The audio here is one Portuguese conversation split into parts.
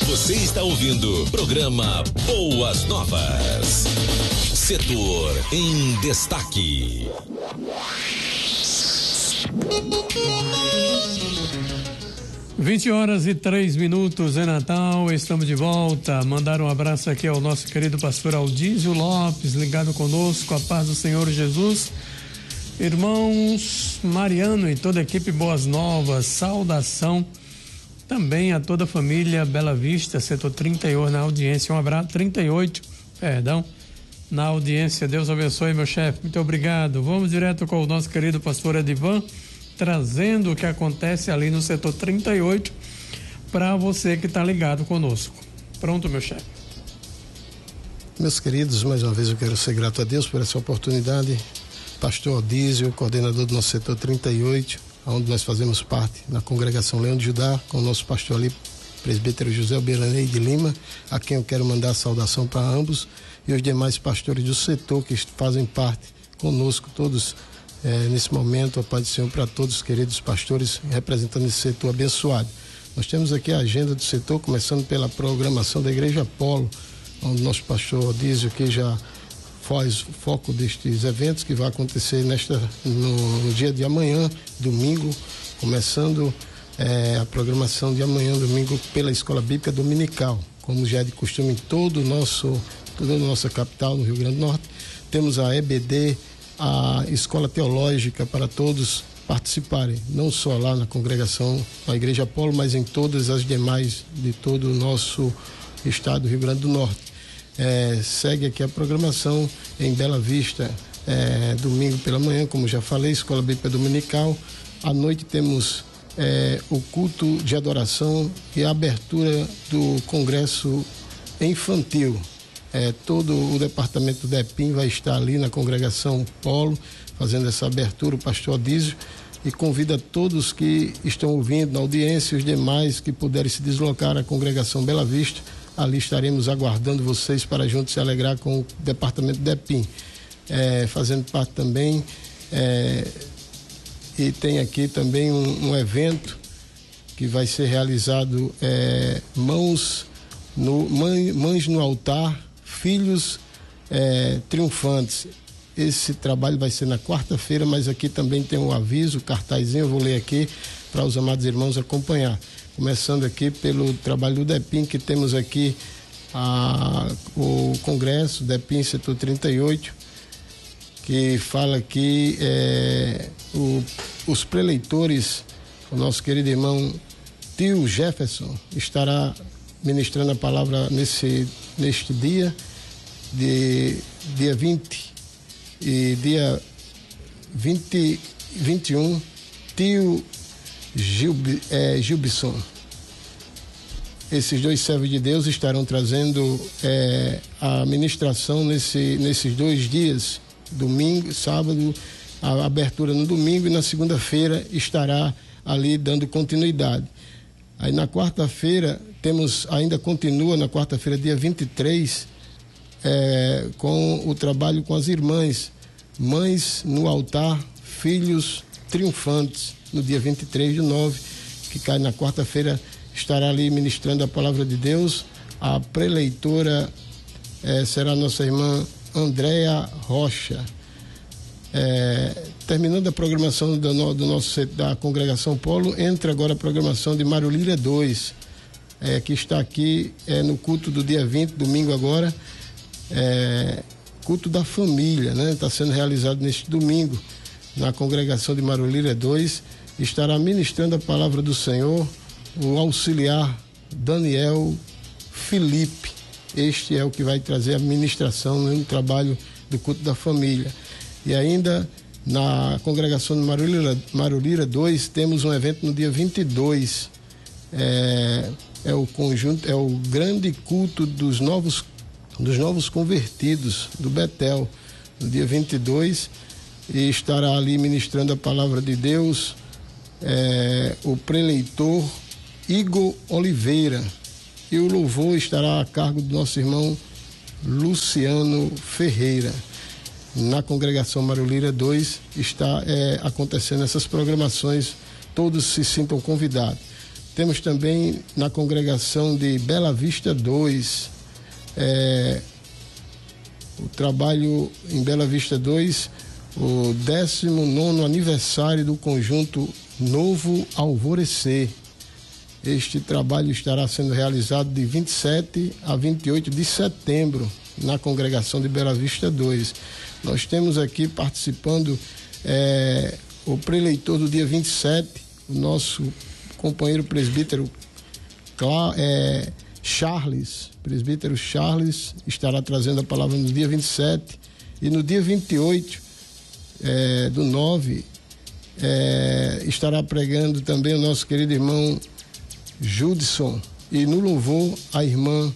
Você está ouvindo programa Boas Novas. Setor em destaque. 20h03 é Natal, estamos de volta. Mandar um abraço aqui ao nosso querido pastor Aldísio Lopes, ligado conosco, a paz do Senhor Jesus. Irmãos Mariano e toda a equipe Boas Novas, saudação também a toda a família Bela Vista, setor 38 na audiência, um abraço, 38, perdão, na audiência. Deus abençoe, meu chefe, muito obrigado. Vamos direto com o nosso querido pastor Edivan, trazendo o que acontece ali no setor 38 para você que está ligado conosco. Pronto, meu chefe. Meus queridos, mais uma vez eu quero ser grato a Deus por essa oportunidade. Pastor Aldísio, coordenador do nosso setor 38, onde nós fazemos parte da congregação Leão de Judá, com o nosso pastor ali, presbítero José Alberanei de Lima, a quem eu quero mandar a saudação para ambos, e os demais pastores do setor que fazem parte conosco, todos nesse momento. A paz do Senhor para todos os queridos pastores representando esse setor abençoado. Nós temos aqui a agenda do setor, começando pela programação da Igreja Apolo, onde nosso pastor Aldísio que já faz foco destes eventos que vai acontecer no dia de amanhã, domingo, começando a programação de amanhã, domingo, pela Escola Bíblica Dominical, como já é de costume em toda a nossa capital, no Rio Grande do Norte. Temos a EBD, a Escola Teológica, para todos participarem, não só lá na congregação, na Igreja Apolo, mas em todas as demais de todo o nosso estado do Rio Grande do Norte. Segue aqui a programação em Bela Vista, domingo pela manhã, como já falei, Escola Bíblica Dominical. À noite temos o culto de adoração e a abertura do congresso infantil. Todo o departamento do EPIM vai estar ali na congregação Polo, fazendo essa abertura, o pastor Aldísio, e convida todos que estão ouvindo na audiência e os demais que puderem se deslocar à congregação Bela Vista. Ali estaremos aguardando vocês para juntos se alegrar com o departamento do EPIM. Fazendo parte também, e tem aqui também um evento que vai ser realizado, Mães no Altar, Filhos Triunfantes. Esse trabalho vai ser na quarta-feira, mas aqui também tem um aviso, um cartazinho, eu vou ler aqui para os amados irmãos acompanhar. Começando aqui pelo trabalho do DEPIM, que temos aqui o Congresso DEPIM Setor 38, que fala aqui os preleitores, o nosso querido irmão Tio Jefferson estará ministrando a palavra neste dia, dia 20 e dia 21, Tio Gilbson. Esses dois servos de Deus estarão trazendo a ministração nesses 2 dias, domingo, sábado, a abertura no domingo, e na segunda-feira estará ali dando continuidade. Aí na quarta-feira continua na quarta-feira, dia 23, com o trabalho com as irmãs, Mães no Altar, Filhos Triunfantes, no dia 23/9, que cai na quarta-feira, estará ali ministrando a palavra de Deus. A preleitora será nossa irmã Andréa Rocha. Terminando a programação da congregação Polo, entra agora a programação de Marolíria 2, que está aqui no culto do dia 20, domingo agora, culto da família, né? Está sendo realizado neste domingo na congregação de Marolíria 2. Estará ministrando a palavra do Senhor o auxiliar Daniel Felipe. Este é o que vai trazer a ministração no trabalho do culto da família. E ainda na congregação de Marolíria 2 temos um evento no dia 22. É o grande culto dos novos convertidos do Betel, no dia 22, e estará ali ministrando a palavra de Deus o preleitor Igor Oliveira, e o louvor estará a cargo do nosso irmão Luciano Ferreira. Na congregação Marolíria 2 está acontecendo essas programações, todos se sintam convidados. Temos também na congregação de Bela Vista 2, o trabalho em Bela Vista 2, o 19º aniversário do conjunto Novo Alvorecer. Este trabalho estará sendo realizado de 27 a 28 de setembro na congregação de Bela Vista 2. Nós temos aqui participando o preleitor do dia 27, o nosso companheiro presbítero presbítero Charles, estará trazendo a palavra no dia 27, e no dia 28 do 9 estará pregando também o nosso querido irmão Judson, e no louvor a irmã,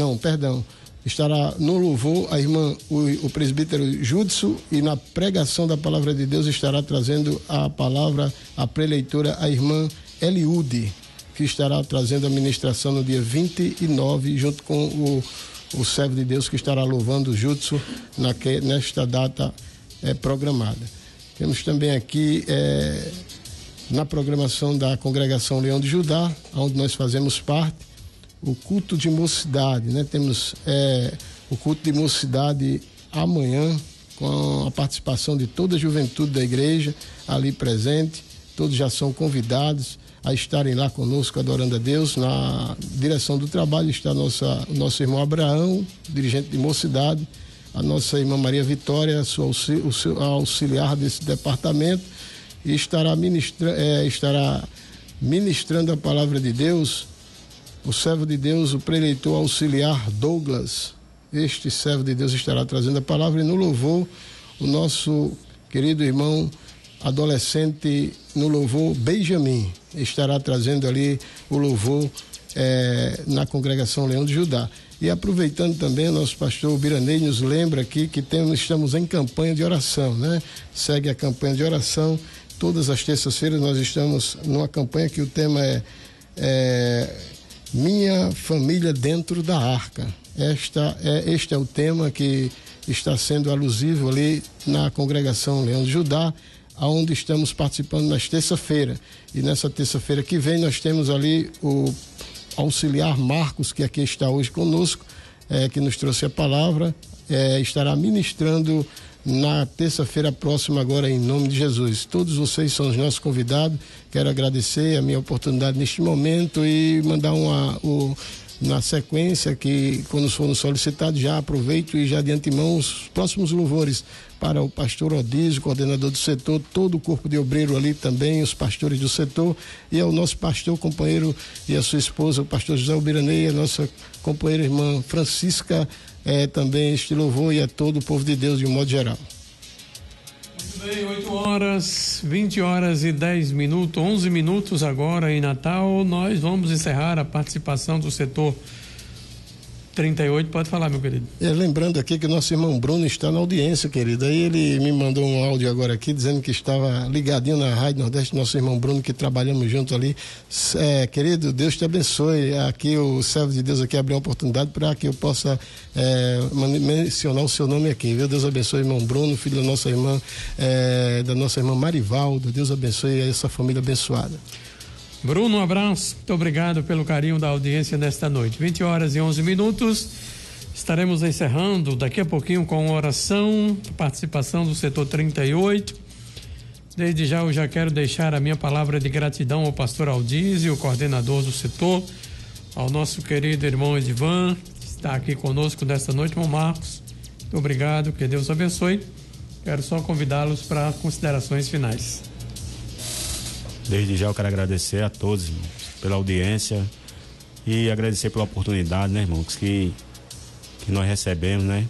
estará no louvor a irmã, o presbítero Judson, e na pregação da palavra de Deus estará trazendo a palavra, a preleitora, a irmã Eliude, que estará trazendo a ministração no dia 29, junto com o servo de Deus que estará louvando o Judson nesta data programada. Temos também aqui na programação da congregação Leão de Judá, onde nós fazemos parte, o culto de mocidade, né? Temos o culto de mocidade amanhã, com a participação de toda a juventude da igreja ali presente. Todos já são convidados a estarem lá conosco adorando a Deus. Na direção do trabalho está o nosso irmão Abraão, dirigente de mocidade, a nossa irmã Maria Vitória, o seu auxiliar desse departamento, e estará ministrando a palavra de Deus o servo de Deus, o preleitor auxiliar Douglas. Este servo de Deus estará trazendo a palavra, e no louvor o nosso querido irmão adolescente no louvor Benjamin estará trazendo ali o louvor na congregação Leão de Judá. E aproveitando também, o nosso pastor Biranei nos lembra aqui que estamos em campanha de oração, né? Segue a campanha de oração. Todas as terças-feiras nós estamos numa campanha que o tema é Minha Família Dentro da Arca. Este é o tema que está sendo alusivo ali na congregação Leão de Judá, onde estamos participando nas terça-feira. E nessa terça-feira que vem nós temos ali o auxiliar Marcos, que aqui está hoje conosco, que nos trouxe a palavra, estará ministrando na terça-feira próxima agora, em nome de Jesus. Todos vocês são os nossos convidados. Quero agradecer a minha oportunidade neste momento e mandar na sequência, que quando foram solicitados, já aproveito e já de antemão os próximos louvores para o pastor Odísio, coordenador do setor, todo o corpo de obreiro ali também, os pastores do setor, e ao nosso pastor, companheiro, e a sua esposa, o pastor José Biranei, a nossa companheira irmã Francisca, também este louvor, e a todo o povo de Deus de um modo geral. Muito bem, 20 horas e 10 minutos, 11 minutos agora em Natal. Nós vamos encerrar a participação do setor 38, pode falar, meu querido. Lembrando aqui que o nosso irmão Bruno está na audiência, querido. Aí ele me mandou um áudio agora aqui, dizendo que estava ligadinho na Rádio Nordeste, nosso irmão Bruno, que trabalhamos junto ali. Querido, Deus te abençoe. Aqui o servo de Deus aqui abriu uma oportunidade para que eu possa mencionar o seu nome aqui, viu? Deus abençoe, irmão Bruno, filho da nossa irmã Marivaldo. Deus abençoe essa família abençoada. Bruno, um abraço, muito obrigado pelo carinho da audiência nesta noite. 20 horas e 11 minutos, estaremos encerrando daqui a pouquinho com uma oração, participação do setor 38. Desde já eu já quero deixar a minha palavra de gratidão ao pastor Aldísio, o coordenador do setor, ao nosso querido irmão Edivan, que está aqui conosco nesta noite, irmão Marcos. Muito obrigado, que Deus abençoe. Quero só convidá-los para considerações finais. Desde já eu quero agradecer a todos, irmãos, pela audiência e agradecer pela oportunidade, né, irmãos, que nós recebemos, né?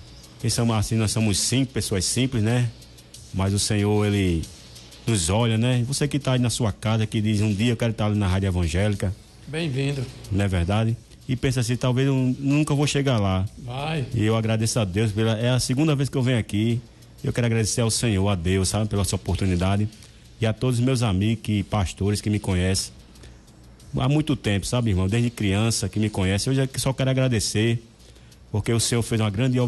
Nós somos pessoas simples, né? Mas o Senhor, Ele nos olha, né? Você que está aí na sua casa, que diz, um dia eu quero estar ali na Rádio Evangélica. Bem-vindo. Não é verdade? E pensa assim, talvez eu nunca vou chegar lá. Vai. E eu agradeço a Deus, é a segunda vez que eu venho aqui. Eu quero agradecer ao Senhor, a Deus, sabe, pela sua oportunidade. E a todos os meus amigos e pastores que me conhecem há muito tempo, sabe, irmão? Desde criança que me conhecem. Eu já só quero agradecer, porque o Senhor fez uma grande obra